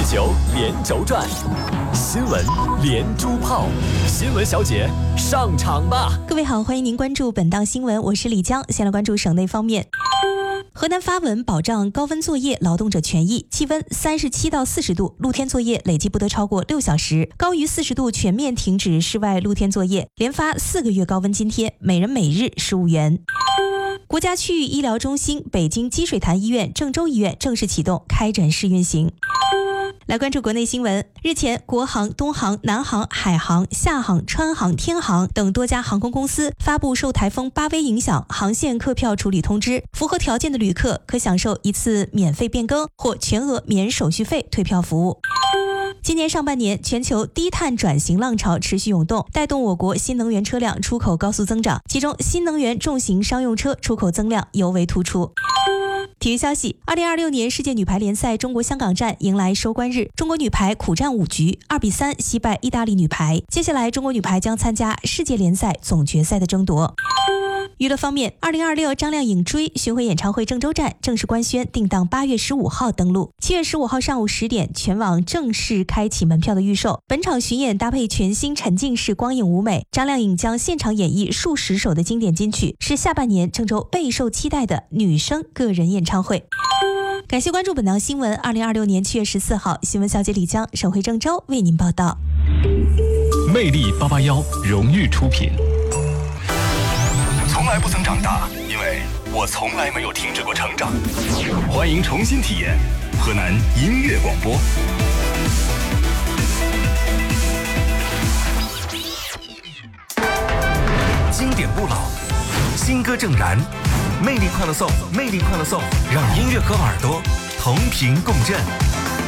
球连轴转，新闻连珠炮，新闻小姐上场吧！ 各位好，欢迎您关注本档新闻，我是李江。先来关注省内方面。河南发文保障高温作业劳动者权益，气温37到40度，露天作业累计不得超过6小时，高于40度全面停止室外露天作业，连发4个月高温津贴，每人每日15元。国家区域医疗中心北京积水潭医院、郑州医院正式启动开展试运行。来关注国内新闻。日前，国航、东航、南航、海航、厦航、川航、天航等多家航空公司发布受台风巴威影响航线客票处理通知，符合条件的旅客可享受一次免费变更或全额免手续费退票服务。今年上半年，全球低碳转型浪潮持续涌动，带动我国新能源车辆出口高速增长，其中新能源重型商用车出口增量尤为突出。体育消息，2026年世界女排联赛中国香港站迎来收官日，中国女排苦战5局，2比3惜败意大利女排。接下来，中国女排将参加世界联赛总决赛的争夺。娱乐方面，2026张靓颖追巡回演唱会郑州站正式官宣，定档8月15号登陆。7月15号上午10点，全网正式开启门票的预售。本场巡演搭配全新沉浸式光影舞美，张靓颖将现场演绎数十首的经典金曲，是下半年郑州备受期待的女生个人演唱会。感谢关注本档新闻。2026年7月14号，新闻小姐李江省会郑州为您报道。 魅力881荣誉出品。 从来不曾长大，因为我从来没有停止过成长。欢迎重新体验河南音乐广播。经典不老，新歌正燃，魅力快乐颂，魅力快乐颂，让音乐和耳朵同频共振。